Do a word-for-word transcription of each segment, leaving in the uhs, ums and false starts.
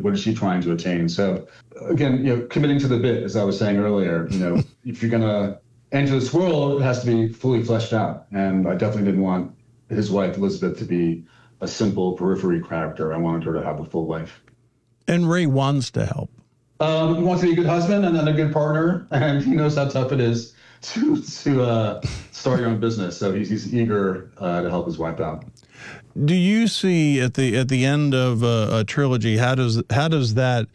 what is she trying to attain? So again, you know, committing to the bit, as I was saying earlier, you know, if you're going to enter this world, it has to be fully fleshed out. And I definitely didn't want his wife, Elizabeth, to be a simple periphery character. I wanted her to have a full life. And Ray wants to help. Um, he wants to be a good husband and, and a good partner, and he knows how tough it is to to uh, start your own business. So he's, he's eager uh, to help his wife out. Do you see at the at the end of a, a trilogy, how does how does that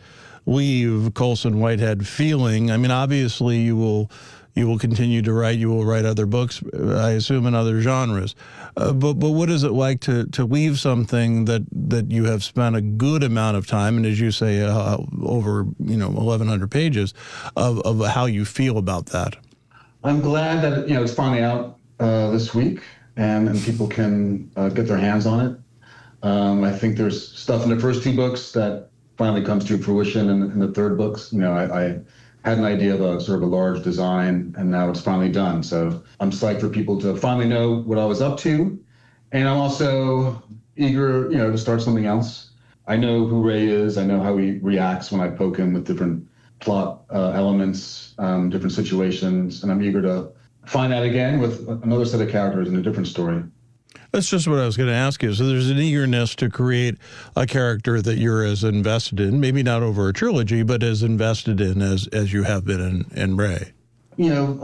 leave Colson Whitehead feeling? I mean, obviously you will you will continue to write. You will write other books, I assume, in other genres. Uh, but but what is it like to to leave something that that you have spent a good amount of time, and as you say, uh, over you know eleven hundred pages of of how you feel about that? I'm glad that you know it's finally out uh, this week, and and people can uh, get their hands on it. Um, I think there's stuff in the first two books that finally comes to fruition in, in the third books. You know, I, I had an idea of a sort of a large design, and now it's finally done. So I'm psyched for people to finally know what I was up to, and I'm also eager, you know, to start something else. I know who Ray is. I know how he reacts when I poke him with different plot uh, elements, um, different situations, and I'm eager to find that again with another set of characters in a different story. That's just what I was going to ask you. So there's an eagerness to create a character that you're as invested in, maybe not over a trilogy, but as invested in as as you have been in, in Ray. You know,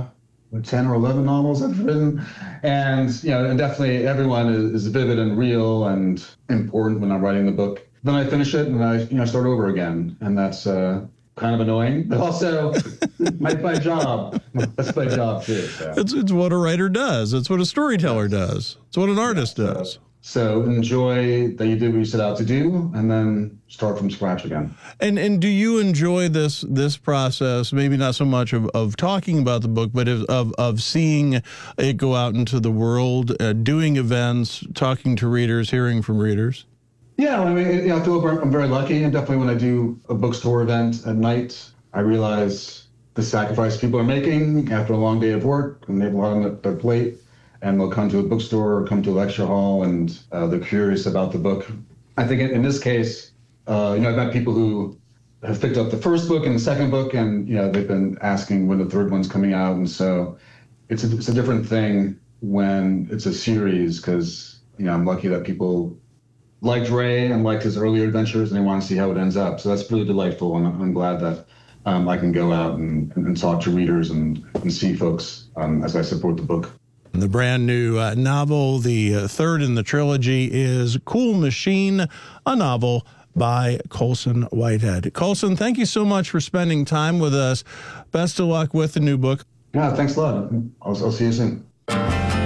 uh, ten or eleven novels I've written, and you know, and definitely everyone is, is vivid and real and important when I'm writing the book. Then I finish it and I, you know, start over again, and that's uh, kind of annoying, but also my, my job. That's my job too. So. It's it's what a writer does. It's what a storyteller does. It's what an artist yeah, does. So, so enjoy that you did what you set out to do, and then start from scratch again. And and do you enjoy this this process? Maybe not so much of, of talking about the book, but of of, of seeing it go out into the world, uh, doing events, talking to readers, hearing from readers. Yeah, I mean, you know, I feel I'm very lucky, and definitely when I do a bookstore event at night, I realize the sacrifice people are making after a long day of work, and they have a lot on their plate, and they'll come to a bookstore or come to a lecture hall, and uh, they're curious about the book. I think in, in this case, uh, you know, I've met people who have picked up the first book and the second book, and you know, they've been asking when the third one's coming out, and so it's a, it's a different thing when it's a series, because you know, I'm lucky that people liked Ray and liked his earlier adventures, and they want to see how it ends up. So that's really delightful, and I'm glad that um, I can go out and, and talk to readers and, and see folks um, as I support the book. The brand new uh, novel, the uh, third in the trilogy, is Cool Machine, a novel by Colson Whitehead. Colson, thank you so much for spending time with us. Best of luck with the new book. Yeah, thanks a lot. I'll, I'll see you soon.